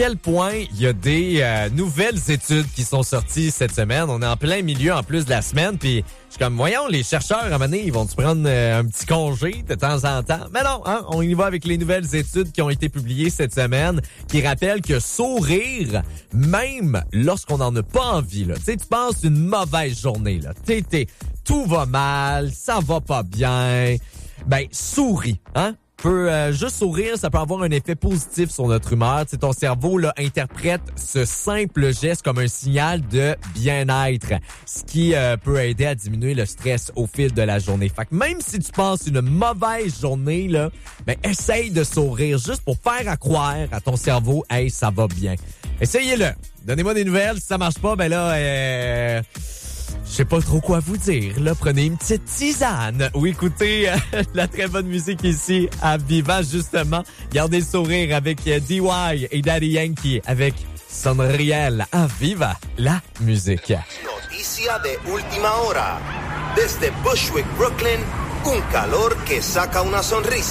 quel point il y a des nouvelles études qui sont sorties cette semaine. On est en plein milieu en plus de la semaine, puis je suis comme, voyons, les chercheurs, à un moment donné, ils vont-tu prendre un petit congé de temps en temps? Mais non, hein, on y va avec les nouvelles études qui ont été publiées cette semaine, qui rappellent que sourire, même lorsqu'on n'en a pas envie, là, tu sais, tu passes une mauvaise journée, là, tout va mal, ça va pas bien, ben, souris, hein? Juste sourire, ça peut avoir un effet positif sur notre humeur. Tu sais, ton cerveau là interprète ce simple geste comme un signal de bien-être, ce qui peut aider à diminuer le stress au fil de la journée. Fait que même si tu passes une mauvaise journée, là, ben essaye de sourire juste pour faire à croire à ton cerveau, hey, ça va bien. Essayez-le. Donnez-moi des nouvelles. Si ça marche pas, ben là, je sais pas trop quoi vous dire. Là, prenez une petite tisane ou écoutez la très bonne musique ici à Viva, justement. Gardez le sourire avec DY et Daddy Yankee avec Sonriel à Viva la musique. Noticia de última hora. Desde Bushwick, Brooklyn, un calor que saca una sonrisa.